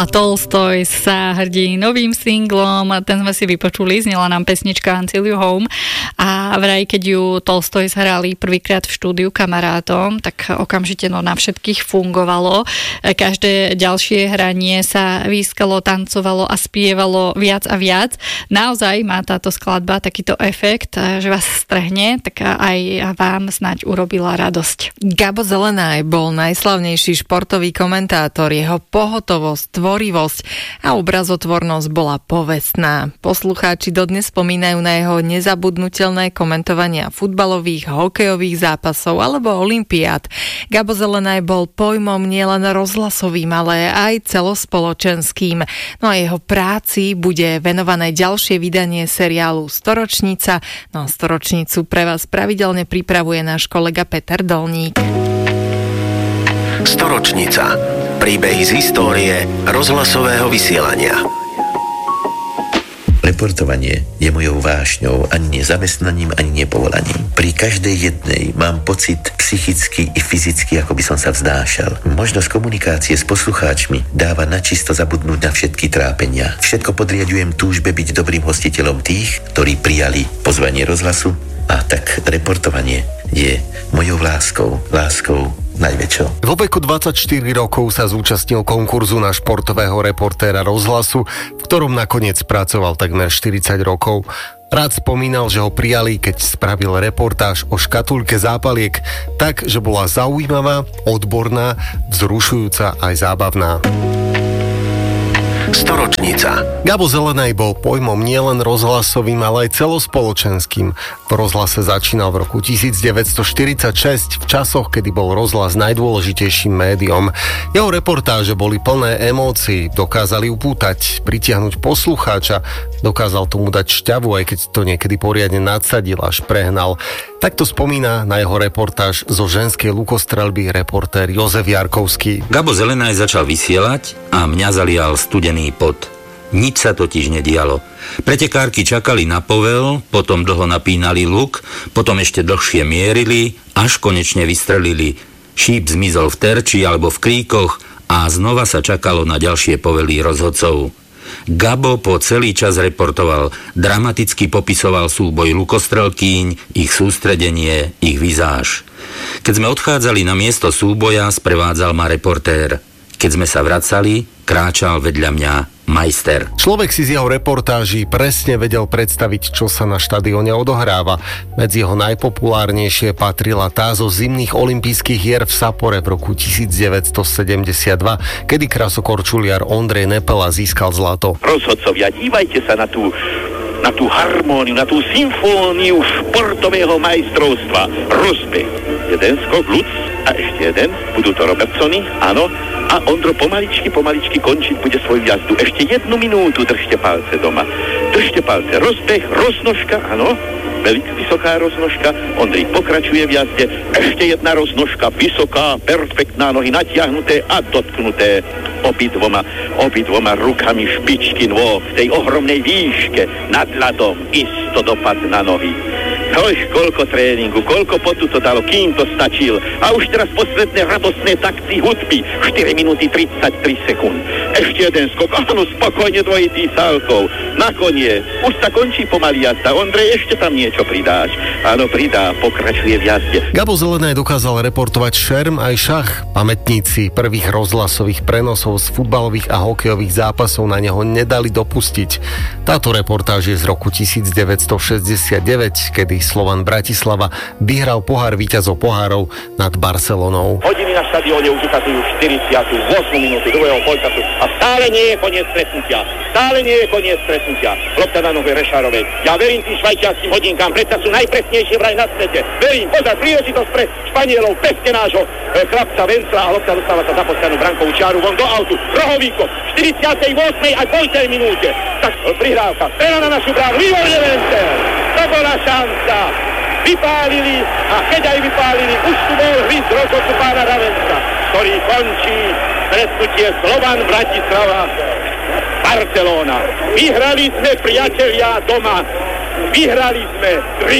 A Tolstoj sa hrdí novým singlom, ten sme si vypočuli, znela nám pesnička Until You Home a vraj, keď ju Tolstoj zhrali prvýkrát v štúdiu kamarátom, tak okamžite na všetkých fungovalo. Každé ďalšie hranie sa výskalo, tancovalo a spievalo viac a viac. Naozaj má táto skladba takýto efekt, že vás strhne, tak aj vám snáď urobila radosť. Gabo Zelenaj bol najslavnejší športový komentátor, jeho pohotovosť, tvorivosť a obrazotvornosť bola povestná. Poslucháči dodnes spomínajú na jeho nezabudnutelné komentovania futbalových, hokejových zápasov alebo olympiád. Gabo Zelenaj bol pojmom nielen rozhlasovým, ale aj celospoločenským. No a jeho práci bude venované ďalšie vydanie seriálu Storočnica. No a Storočnicu pre vás pravidelne pripravuje náš kolega Peter Dolník. Storočnica. Príbehy z histórie rozhlasového vysielania. Reportovanie je mojou vášňou, ani nie zamestnaním, ani nie povolaním. Pri každej jednej mám pocit psychicky i fyzicky, ako by som sa vznášal. Možnosť komunikácie s poslucháčmi dáva načisto zabudnúť na všetky trápenia. Všetko podriaďujem túžbe byť dobrým hostiteľom tých, ktorí prijali pozvanie rozhlasu, a tak reportovanie je mojou láskou najväčšou. Vo veku 24 rokov sa zúčastnil konkurzu na športového reportéra rozhlasu, v ktorom nakoniec pracoval takmer 40 rokov. Rád spomínal, že ho prijali, keď spravil reportáž o škatuľke zápaliek, tak, že bola zaujímavá, odborná, vzrušujúca aj zábavná. Storočnica. Gabo Zelenaj bol pojmom nielen rozhlasovým, ale aj celospoločenským. V rozhlase začínal v roku 1946, v časoch, kedy bol rozhlas najdôležitejším médiom. Jeho reportáže boli plné emócií, dokázali upútať, pritiahnuť poslucháča, dokázal tomu dať šťavu, aj keď to niekedy poriadne nadsadil, až prehnal. Takto spomína na jeho reportáž zo ženskej lukostrelby reportér Jozef Jarkovský. Gabo Zelenaj začal vysielať a mňa zalial studený pot. Nič sa totiž nedialo. Pretekárky čakali na povel, potom dlho napínali luk, potom ešte dlhšie mierili, až konečne vystrelili. Šíp zmizol v terči alebo v kríkoch a znova sa čakalo na ďalšie povely rozhodcov. Gabo po celý čas reportoval, dramaticky popisoval súboj lukostrelkýň, ich sústredenie, ich vizáž. Keď sme odchádzali na miesto súboja, sprevádzal ma reportér. Keď sme sa vracali, kráčal vedľa mňa majster. Človek si z jeho reportáží presne vedel predstaviť, čo sa na štadióne odohráva. Medzi jeho najpopulárnejšie patrila tá zo zimných olympijských hier v Sapore v roku 1972, kedy krasokorčuliar Ondrej Nepela získal zlato. Rozhodcovia, dívajte sa na tú harmóniu, na tú symfóniu športového majstrovstva. Rozbeh. Jeden skok, Lutz a ešte jeden. Budú to Robertsony, áno. A Ondro pomaličky končiť bude svoju jazdu. Ešte 1 minútu, držte palce doma. Držte palce. Rozbeh, roznožka, áno. Vysoká roznožka. Ondrej pokračuje v jazde. Ešte jedna roznožka, vysoká, perfektná, nohy natiahnuté a dotknuté obidvoma rukami špičky nôh v tej ohromnej výške nad ľadom. Isto dopad na nohy. Koľko tréningu, koľko potu to dalo, kým to stačil. A už teraz posledné radostné takty hudby. 4 minúty 33 sekúnd. Ešte jeden skok, áno, spokojne dvojitý sálkov. Nakoniec, už sa končí pomaly jazda. Ondrej, ešte tam niečo pridáš. Áno, pridá, pokračuje v jazde. Gabo Zelenaj dokázal reportovať šerm aj šach. Pamätníci prvých rozhlasových prenosov z futbalových a hokejových zápasov na neho nedali dopustiť. Táto reportáž je z roku 1969, kedy Slovan Bratislava vyhral pohár víťazov pohárov nad Barcelonou. Hodiny na štadióne už ukazujú 48 minúty druhého polčasu a stále nie je koniec stretnutia. Lopta na nohe Rešárovej. Ja verím tým švajčiarským hodinkám, predsa sú najpresnejšie vraj na svete. Verím, pozor, príležitosť pre Španielov, peste nášho chlapca Vencla a lopta dostáva sa za postanú brankovú čáru von do autu. Rohovíko, v 48. a 2. minúte. Tak prihrávka, strela na našu bránu, výborne Vencel. To bola šanca. Vypálili a keď aj vypálili, už tu bol hviezd rozhodcu pána Ravenca, ktorý končí stretnutie Slovan Bratislava Barcelona. Vyhrali sme, priatelia, doma. Vyhrali sme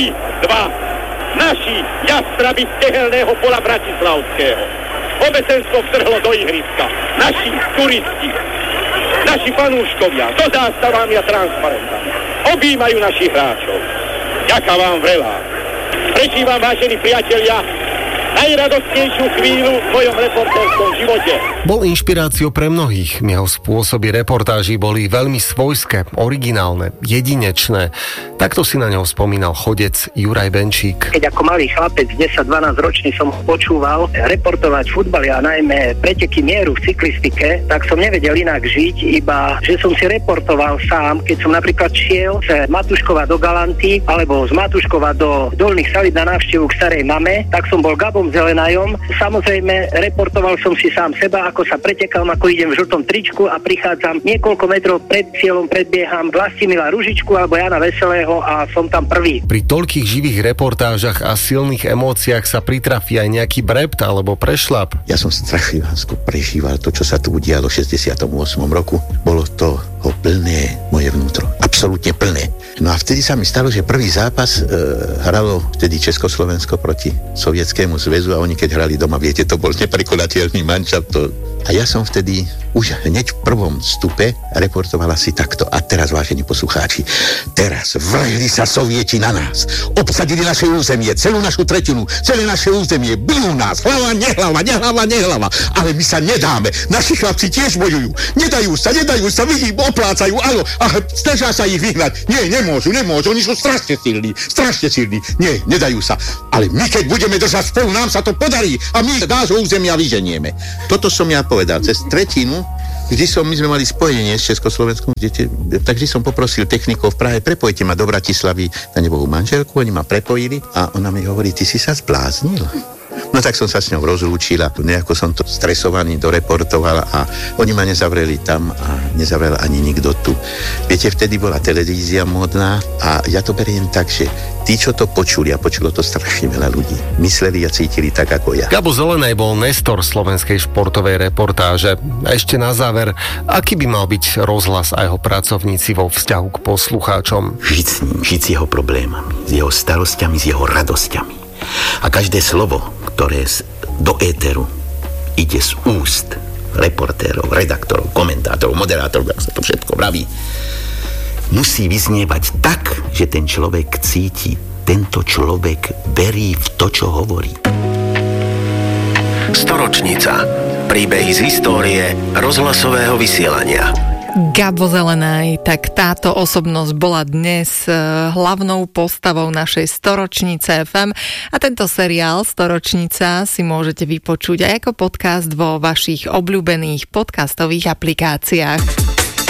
3-2. Naši jastraby z tehelného pola bratislavského. Obecenstvo vtrhlo do ihriska. Naši turisti naši fanúškovia so zástavami a transparentami objímajú našich hráčov. Ďakujem vám veľa. Prežívam, vážení priatelia, najradostnejšiu chvíľu v mojom reportérskom živote. Bol inšpiráciou pre mnohých. Jeho spôsoby reportáží boli veľmi svojské, originálne, jedinečné. Takto si na neho spomínal chodec Juraj Benčík. Keď ako malý chlapec, 10-12 ročný, som počúval reportovať futbal a najmä preteky mieru v cyklistike, tak som nevedel inak žiť, iba že som si reportoval sám, keď som napríklad šiel z Matuškova do Galanty alebo z Matuškova do Dolných Savíc na návštevu k starej mame, tak som bol Gabom Zelenajom. Samozrejme, reportoval som si sám seba, ako sa pretekám, ako idem v žltom tričku a prichádzam niekoľko metrov pred cieľom, predbieham Vlastimila Ružičku alebo Jana Veselého a som tam prvý. Pri toľkých živých reportážach a silných emóciách sa pritrafí aj nejaký brept alebo prešlap. Ja som strašne prežíval to, čo sa tu udialo v 68. roku. Bolo to plné moje vnútro. Absolútne plné. No a vtedy sa mi stalo, že prvý zápas hralo vtedy Československo proti Sovietskému zväzu a oni keď hrali doma, viete, to bol neprekonateľný mančat. A ja som vtedy už hneď v prvom stupe reportoval asi takto. A teraz, vážení poslucháči, teraz vrhli sa Sovieti na nás. Obsadili naše územie, celú našu tretinu, celé naše územie, bijú nás, hlava, nehlava. Ale my sa nedáme. Naši chlapci tiež bojujú. Nedajú sa, vidím, oplácajú, áno, a snažia sa ich vyhnať. Nie, nemôžu, oni sú strašne silní. Nie, nedajú sa. Ale my, keď budeme držať spolu, nám sa to podarí a my nášho územia vyženieme. Toto som ja povedal. Cez tretinu, my sme mali spojenie s Československom, tak vždy som poprosil technikov v Prahe, prepojte ma do Bratislavy na nebohú manželku, oni ma prepojili a ona mi hovorí, ty si sa zbláznil. No tak som sa s ňou rozlúčil a nejako som to stresovaný doreportoval a oni ma nezavreli tam a nezavrel ani nikto tu. Viete, vtedy bola televízia módna a ja to beriem tak, že tí, čo to počuli a počulo to strašne veľa ľudí, mysleli a cítili tak ako ja. Gabo Zelenaj bol nestor slovenskej športovej reportáže. A ešte na záver, aký by mal byť rozhlas a jeho pracovníci vo vzťahu k poslucháčom? Žiť s ním, žiť s jeho problémami, s jeho starosťami, s jeho radosťami. A každé slovo, ktoré do éteru ide z úst reportérov, redaktorov, komentátorov, moderátorov, ako sa to všetko vraví, musí vyznievať tak, že ten človek cíti, tento človek verí v to, čo hovorí. Storočnica. Príbehy z histórie rozhlasového vysielania. Gabo Zelenaj, tak táto osobnosť bola dnes hlavnou postavou našej Storočnice FM a tento seriál Storočnica si môžete vypočuť aj ako podcast vo vašich obľúbených podcastových aplikáciách.